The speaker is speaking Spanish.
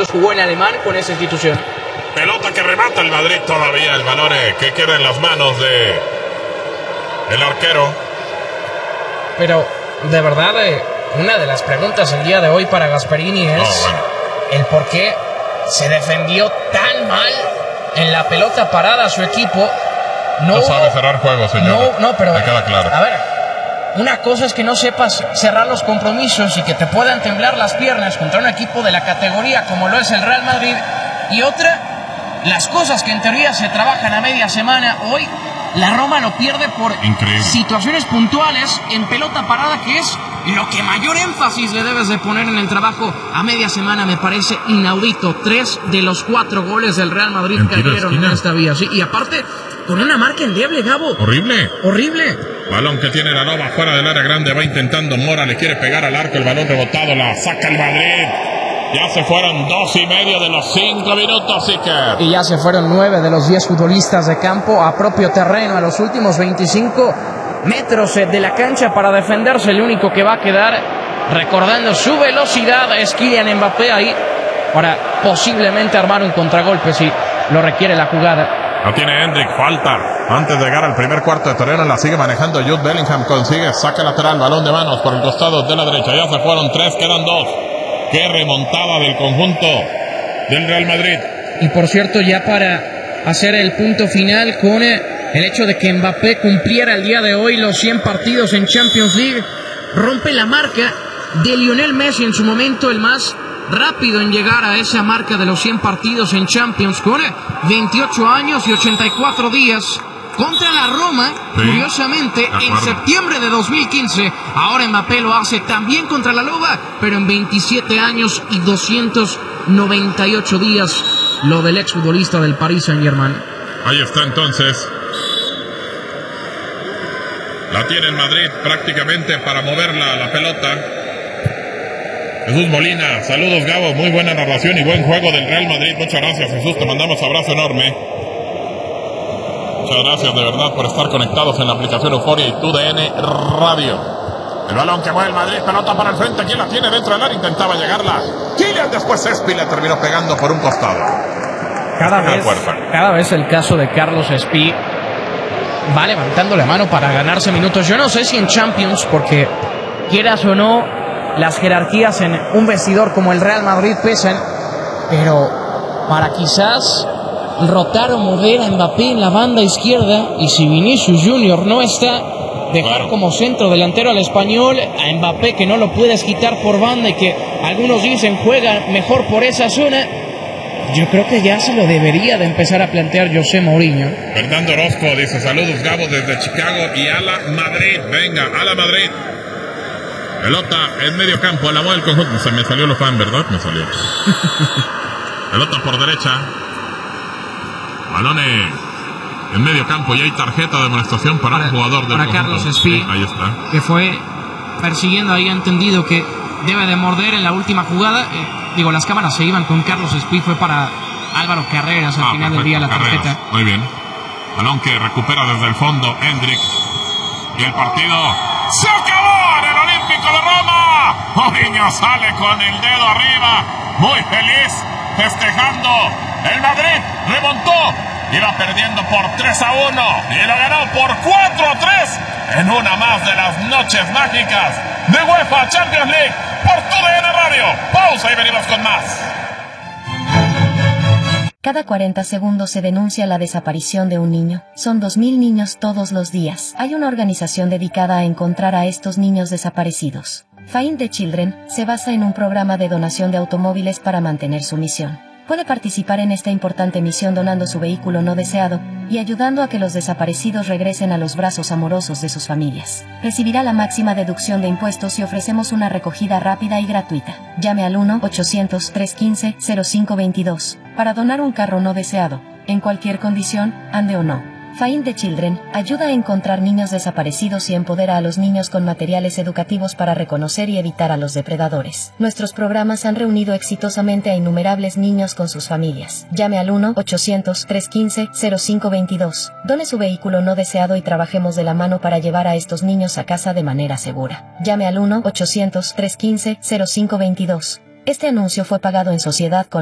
partidos jugó en alemán con esa institución. Pelota que remata el Madrid todavía. El balón que queda en las manos de el arquero. Pero, de verdad, una de las preguntas el día de hoy para Gasperini es el por qué se defendió tan mal en la pelota parada a su equipo. No sabe cerrar juego, señor. No, pero me queda claro. A ver, una cosa es que no sepas cerrar los compromisos y que te puedan temblar las piernas contra un equipo de la categoría como lo es el Real Madrid. Y otra, las cosas que en teoría se trabajan a media semana, hoy la Roma lo pierde por situaciones puntuales en pelota parada, que es lo que mayor énfasis le debes de poner en el trabajo a media semana. Me parece inaudito. 3 de los 4 goles del Real Madrid cayeron en esta vía. Sí, y aparte, con una marca endeble, Gabo. Horrible. Balón que tiene la Nova fuera del área grande. Va intentando Mora, le quiere pegar al arco. El balón rebotado, la saca el Madrid. Ya se fueron 2.5 de los 5 minutos, Iker. Y ya se fueron 9 de los 10 futbolistas de campo a propio terreno, a los últimos 25 metros de la cancha para defenderse. El único que va a quedar recordando su velocidad es Kylian Mbappé ahí para posiblemente armar un contragolpe si lo requiere la jugada. Lo tiene Hendrik, falta antes de llegar al primer cuarto de terreno. La sigue manejando Jude Bellingham, consigue saque lateral, balón de manos por el costado de la derecha. Ya se fueron 3, quedan 2. Qué remontada del conjunto del Real Madrid. Y por cierto, ya para hacer el punto final con el hecho de que Mbappé cumpliera el día de hoy los 100 partidos en Champions League, rompe la marca de Lionel Messi, en su momento el más rápido en llegar a esa marca de los 100 partidos en Champions, con 28 años y 84 días. Contra la Roma, curiosamente, en septiembre de 2015. Ahora Mbappé lo hace también contra la Loba, pero en 27 años y 298 días. Lo del exfutbolista del Paris Saint-Germain. Ahí está entonces. La tiene en Madrid prácticamente para mover la pelota. Jesús Molina, saludos Gabo, muy buena narración y buen juego del Real Madrid. Muchas gracias, Jesús, te mandamos abrazo enorme. Muchas gracias de verdad por estar conectados en la aplicación Euforia y TUDN Radio. El balón que mueve el Madrid, pelota para el frente. ¿Quién la tiene dentro del área? Intentaba llegarla Kylian, después Espi le terminó pegando por un costado. Cada vez el caso de Carlos Espi va levantando la mano para ganarse minutos. Yo no sé si en Champions, porque quieras o no, las jerarquías en un vestidor como el Real Madrid pesan, pero para quizás rotar o mover a Mbappé en la banda izquierda, y si Vinicius Junior no está, dejar como centro delantero al español, a Mbappé, que no lo puedes quitar por banda y que algunos dicen juega mejor por esa zona. Yo creo que ya se lo debería de empezar a plantear José Mourinho. Fernando Orozco dice saludos Gabo desde Chicago y a la Madrid. Venga, a la Madrid. Pelota en medio campo, la mueve el conjunto. Se me salió lo fan, ¿verdad? Me salió. Pelota por derecha. Balón en medio campo y hay tarjeta de amonestación para un jugador del para Carlos Espi, sí, ahí está, que fue persiguiendo ahí, ha entendido que debe de morder en la última jugada. Las cámaras se iban con Carlos Espi, fue para Álvaro Carreras al final del día la tarjeta. Carreras, muy bien. Balón que recupera desde el fondo Hendrik. Y el partido se acabó en el Olímpico de Roma. Mourinho sale con el dedo arriba, muy feliz, festejando. El Madrid remontó, iba perdiendo por 3-1 y lo ganó por 4-3 en una más de las noches mágicas de UEFA Champions League por TUDN Radio. Pausa y venimos con más. Cada 40 segundos se denuncia la desaparición de un niño. Son 2.000 niños todos los días. Hay una organización dedicada a encontrar a estos niños desaparecidos. Find the Children se basa en un programa de donación de automóviles para mantener su misión. Puede participar en esta importante misión donando su vehículo no deseado y ayudando a que los desaparecidos regresen a los brazos amorosos de sus familias. Recibirá la máxima deducción de impuestos y ofrecemos una recogida rápida y gratuita. Llame al 1-800-315-0522 para donar un carro no deseado, en cualquier condición, ande o no. Find the Children ayuda a encontrar niños desaparecidos y empodera a los niños con materiales educativos para reconocer y evitar a los depredadores. Nuestros programas han reunido exitosamente a innumerables niños con sus familias. Llame al 1-800-315-0522. Done su vehículo no deseado y trabajemos de la mano para llevar a estos niños a casa de manera segura. Llame al 1-800-315-0522. Este anuncio fue pagado en sociedad con